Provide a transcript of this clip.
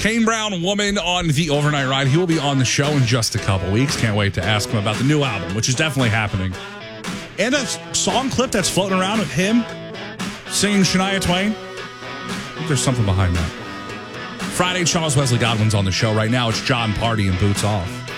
Kane Brown, Woman on the Overnight Ride. He will be on the show in just a couple weeks. Can't wait to ask him about the new album, which is definitely happening. And a song clip that's floating around of him singing Shania Twain. I think there's something behind that. Friday, Charles Wesley Godwin's on the show right now. It's John Party and Boots Off.